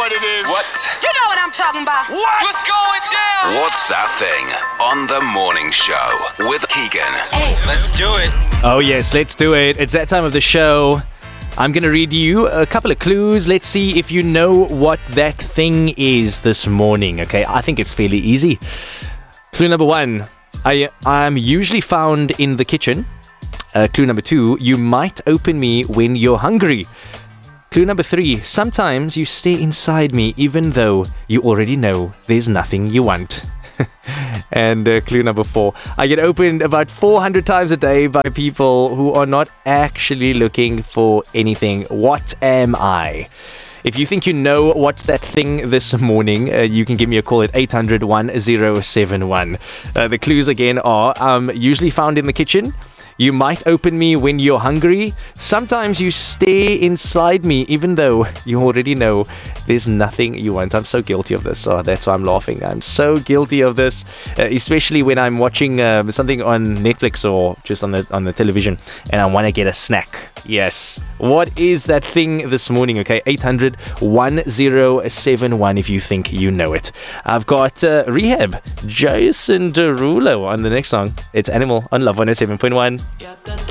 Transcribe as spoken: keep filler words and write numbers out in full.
what it is. What? You know what I'm talking about. What? What's going down? What's That Thing on The Morning Show with Keegan. Hey, let's do it. Oh yes, let's do it. It's that time of the show. I'm going to read you a couple of clues. Let's see if you know what that thing is this morning, okay? I think it's fairly easy. Clue number one, I am usually found in the kitchen. Uh, clue number two, you might open me when you're hungry. Clue number three, sometimes you stay inside me even though you already know there's nothing you want. And uh, clue number four, I get opened about four hundred times a day by people who are not actually looking for anything. What am I? If you think you know what's that thing this morning, uh, you can give me a call at eight hundred, one oh seven one. Uh, the clues again are um, usually found in the kitchen. You might open me when you're hungry. Sometimes you stay inside me even though you already know there's nothing you want. I'm so guilty of this. Oh, that's why I'm laughing. I'm so guilty of this, uh, especially when I'm watching uh, something on Netflix or just on the on the television and I want to get a snack. Yes. What is that thing this morning? Okay, eight hundred, one oh seven one if you think you know it. I've got uh, Rehab, Jason Derulo on the next song. It's Animal on Love one oh seven point one.